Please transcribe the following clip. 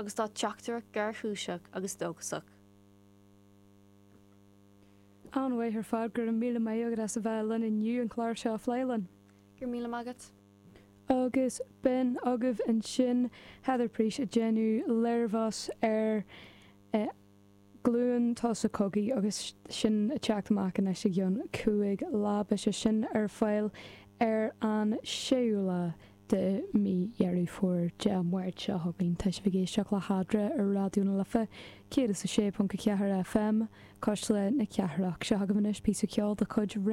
agus tá teachtar gur thuúiseach agus dógasach. Anhfuid ar fad gur an míle méog as a bheith in nniu an chláir seo fleilen. Gur míle agat. Agus ben agah an sin headidir prís a genú leirhas ar glúan tá sa cogaí agus sin a teachtamach an eiste gion cuaig lába se sin ar fáil ar an séúla de mí dhearú fuair de muirt se hablín teis bhgéisteach le hadra ar radioúna lefa céad is a 6.4 FM cos le na ceathraach se haganis pí ceáil de chud